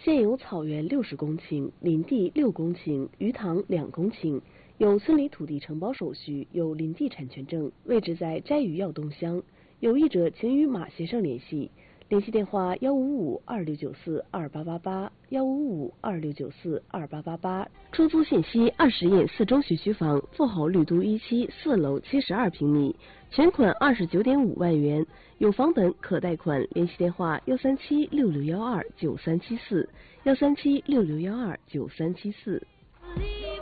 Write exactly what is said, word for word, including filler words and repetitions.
现有草原六十公顷，林地六公顷，鱼塘两公顷，有村里土地承包手续，有林地产权证，位置在斋鱼耀东乡。有意者请与马先生联系，联系电话幺五五二六九四二八八八幺五五二六九四二八八八。出租信息：二十页四中学区房，富豪绿都一期四楼七十二平米，全款二十九点五万元，有房本可贷款。联系电话：幺三七六六幺二九三七四幺三七六六幺二九三七四。